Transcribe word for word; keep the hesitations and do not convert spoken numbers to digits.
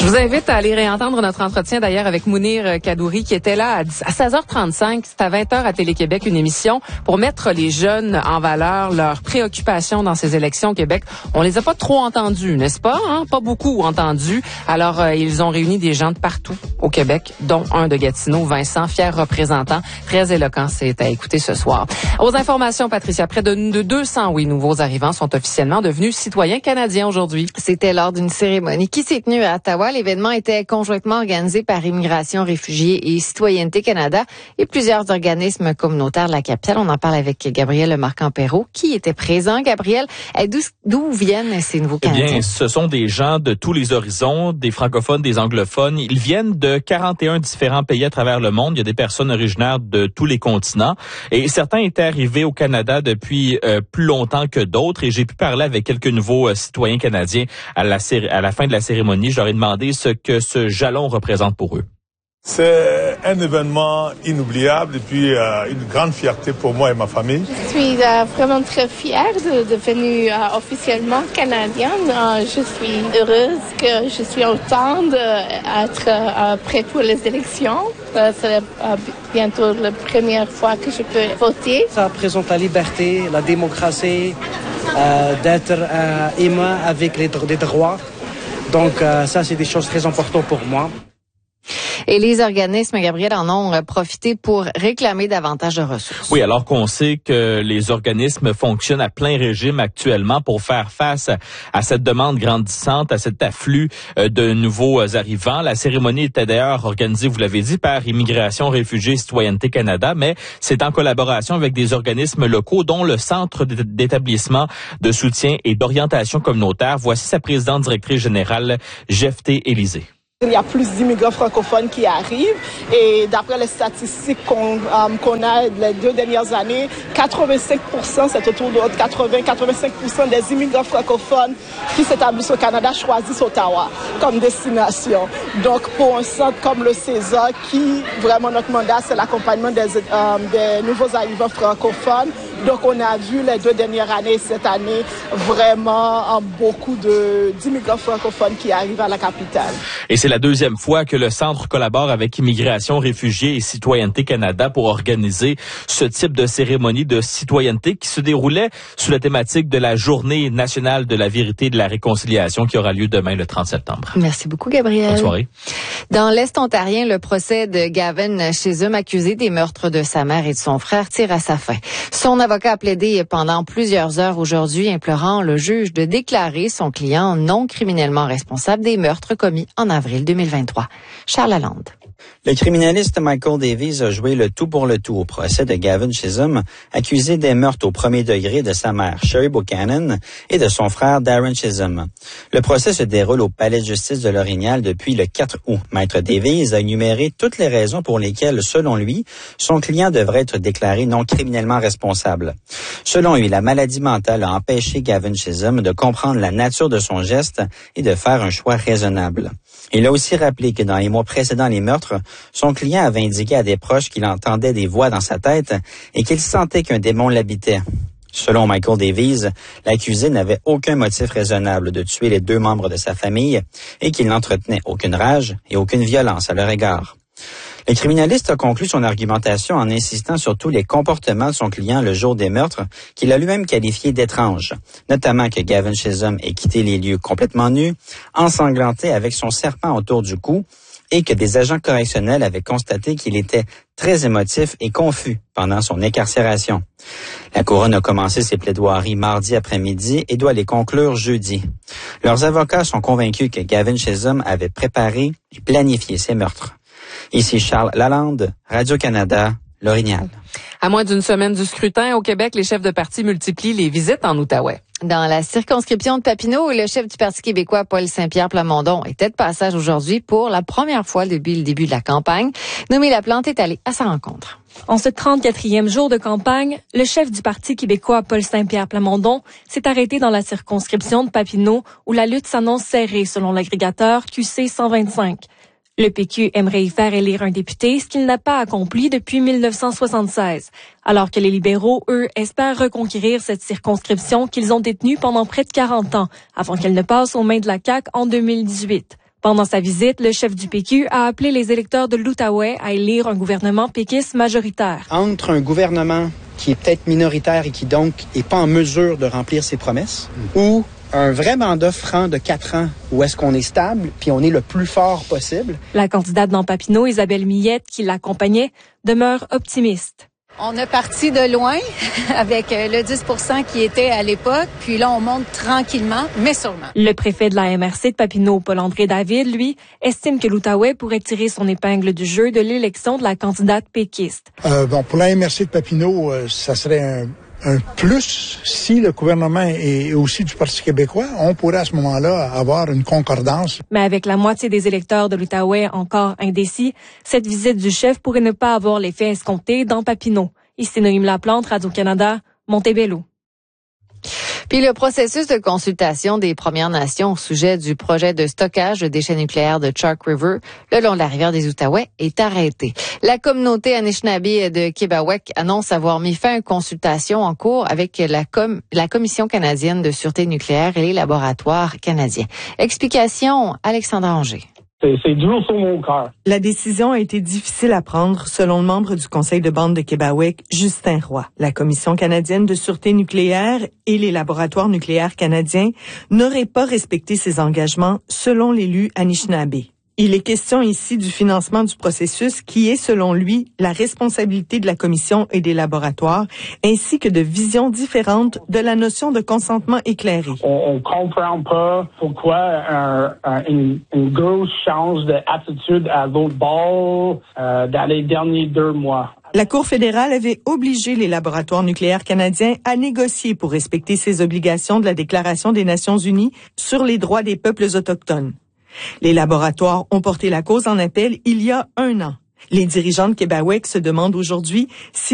Je vous invite à aller réentendre notre entretien d'ailleurs avec Mounir Kadouri qui était là à seize heures trente-cinq. C'est à vingt heures à Télé-Québec, une émission pour mettre les jeunes en valeur, leurs préoccupations dans ces élections au Québec. On les a pas trop entendus, n'est-ce pas? Hein? Pas beaucoup entendus. Alors, euh, ils ont réuni des gens de partout au Québec, dont un de Gatineau, Vincent, fier représentant, très éloquent. C'est à écouter ce soir. Aux informations, Patricia, près de, de deux cents oui, nouveaux arrivants sont officiellement devenus citoyens canadiens aujourd'hui. C'était lors d'une cérémonie qui s'est tenue à Ottawa. L'événement était conjointement organisé par Immigration, Réfugiés et Citoyenneté Canada et plusieurs organismes communautaires de la capitale. On en parle avec Gabriel Marcamperrault, qui était présent. Gabriel, d'où, d'où viennent ces nouveaux Canadiens? Eh bien, ce sont des gens de tous les horizons, des francophones, des anglophones. Ils viennent de quarante et un différents pays à travers le monde. Il y a des personnes originaires de tous les continents. Et certains étaient arrivés au Canada depuis euh, plus longtemps que d'autres. Et j'ai pu parler avec quelques nouveaux euh, citoyens canadiens à la, céré- à la fin de la cérémonie. Je leur ai demandé ce que ce jalon représente pour eux. C'est un événement inoubliable et puis euh, une grande fierté pour moi et ma famille. Je suis euh, vraiment très fière de, de devenir euh, officiellement canadienne. Euh, je suis heureuse que je suis autant d'être euh, prête pour les élections. Euh, c'est euh, bientôt la première fois que je peux voter. Ça représente la liberté, la démocratie, euh, d'être euh, humain avec les, les droits. Donc euh, ça, c'est des choses très importantes pour moi. Et les organismes, Gabriel, en ont profité pour réclamer davantage de ressources. Oui, alors qu'on sait que les organismes fonctionnent à plein régime actuellement pour faire face à cette demande grandissante, à cet afflux de nouveaux arrivants. La cérémonie était d'ailleurs organisée, vous l'avez dit, par Immigration, Réfugiés et Citoyenneté Canada, mais c'est en collaboration avec des organismes locaux, dont le Centre d'établissement de soutien et d'orientation communautaire. Voici sa présidente directrice générale, Jephté Élysée. Il y a plus d'immigrants francophones qui arrivent et d'après les statistiques qu'on, euh, qu'on a les deux dernières années, quatre-vingt-cinq pour cent, c'est autour de quatre-vingts à quatre-vingt-cinq pour cent des immigrants francophones qui s'établissent au Canada choisissent Ottawa comme destination. Donc pour un centre comme le César, qui vraiment notre mandat c'est l'accompagnement des, euh, des nouveaux arrivants francophones. Donc on a vu les deux dernières années, cette année, vraiment beaucoup de, d'immigrants francophones qui arrivent à la capitale. Et c'est la deuxième fois que le Centre collabore avec Immigration, Réfugiés et Citoyenneté Canada pour organiser ce type de cérémonie de citoyenneté qui se déroulait sous la thématique de la Journée nationale de la vérité et de la réconciliation qui aura lieu demain le trente septembre. Merci beaucoup, Gabriel. Bonne soirée. Dans l'Est ontarien, le procès de Gavin Chisholm, accusé des meurtres de sa mère et de son frère, tire à sa fin. Son avocat a plaidé pendant plusieurs heures aujourd'hui, implorant le juge de déclarer son client non criminellement responsable des meurtres commis en avril deux mille vingt-trois. Charles Lalande. Le criminaliste Michael Davies a joué le tout pour le tout au procès de Gavin Chisholm, accusé des meurtres au premier degré de sa mère, Sherry Buchanan, et de son frère, Darren Chisholm. Le procès se déroule au Palais de justice de l'Orignal depuis le quatre août. Maître Davies a énuméré toutes les raisons pour lesquelles, selon lui, son client devrait être déclaré non criminellement responsable. Selon lui, la maladie mentale a empêché Gavin Chisholm de comprendre la nature de son geste et de faire un choix raisonnable. Il a aussi rappelé que dans les mois précédant les meurtres, son client avait indiqué à des proches qu'il entendait des voix dans sa tête et qu'il sentait qu'un démon l'habitait. Selon Michael Davies, l'accusé n'avait aucun motif raisonnable de tuer les deux membres de sa famille et qu'il n'entretenait aucune rage et aucune violence à leur égard. Le criminaliste a conclu son argumentation en insistant sur tous les comportements de son client le jour des meurtres qu'il a lui-même qualifiés d'étranges, notamment que Gavin Chisholm ait quitté les lieux complètement nu, ensanglanté avec son serpent autour du cou, et que des agents correctionnels avaient constaté qu'il était très émotif et confus pendant son incarcération. La couronne a commencé ses plaidoiries mardi après-midi et doit les conclure jeudi. Leurs avocats sont convaincus que Gavin Chisholm avait préparé et planifié ces meurtres. Ici Charles Lalande, Radio-Canada, L'Orignal. À moins d'une semaine du scrutin, au Québec, les chefs de parti multiplient les visites en Outaouais. Dans la circonscription de Papineau, le chef du Parti québécois, Paul Saint-Pierre Plamondon, était de passage aujourd'hui pour la première fois depuis le début de la campagne. Noémie Laplante est allée à sa rencontre. En ce trente-quatrième jour de campagne, le chef du Parti québécois, Paul Saint-Pierre Plamondon, s'est arrêté dans la circonscription de Papineau, où la lutte s'annonce serrée selon l'agrégateur Q C cent vingt-cinq. Le P Q aimerait y faire élire un député, ce qu'il n'a pas accompli depuis mille neuf cent soixante-seize, alors que les libéraux, eux, espèrent reconquérir cette circonscription qu'ils ont détenue pendant près de quarante ans, avant qu'elle ne passe aux mains de la C A Q en deux mille dix-huit. Pendant sa visite, le chef du P Q a appelé les électeurs de l'Outaouais à élire un gouvernement péquiste majoritaire. Entre un gouvernement qui est peut-être minoritaire et qui donc est pas en mesure de remplir ses promesses, mmh. ou un vrai mandat franc de quatre ans où est-ce qu'on est stable puis on est le plus fort possible. La candidate dans Papineau, Isabelle Millette, qui l'accompagnait, demeure optimiste. On est parti de loin avec le dix pour cent qui était à l'époque, puis là on monte tranquillement, mais sûrement. Le préfet de la M R C de Papineau, Paul-André David, lui, estime que l'Outaouais pourrait tirer son épingle du jeu de l'élection de la candidate péquiste. Euh, bon, pour la M R C de Papineau, euh, ça serait un, un plus si le gouvernement est aussi du Parti québécois. On pourrait à ce moment-là avoir une concordance. Mais avec la moitié des électeurs de l'Outaouais encore indécis, cette visite du chef pourrait ne pas avoir l'effet escompté dans Papineau. Ici Noémie Laplante, Radio-Canada, Montebello. Puis le processus de consultation des Premières Nations au sujet du projet de stockage de déchets nucléaires de Chalk River le long de la rivière des Outaouais est arrêté. La communauté Anishinaabe de Québec annonce avoir mis fin à une consultation en cours avec la, com- la Commission canadienne de sûreté nucléaire et les laboratoires canadiens. Explication, Alexandre Anger. C'est, c'est dur sur mon cœur. La décision a été difficile à prendre, selon le membre du Conseil de bande de Québec, Justin Roy. La Commission canadienne de sûreté nucléaire et les laboratoires nucléaires canadiens n'auraient pas respecté ces engagements, selon l'élu Anishinaabe. Il est question ici du financement du processus qui est, selon lui, la responsabilité de la Commission et des laboratoires, ainsi que de visions différentes de la notion de consentement éclairé. On ne comprend pas pourquoi un, un, une, une grosse change d'attitude à l'autre bord euh, dans les derniers deux mois. La Cour fédérale avait obligé les laboratoires nucléaires canadiens à négocier pour respecter ses obligations de la Déclaration des Nations unies sur les droits des peuples autochtones. Les laboratoires ont porté la cause en appel il y a un an. Les dirigeants de Québec se demandent aujourd'hui si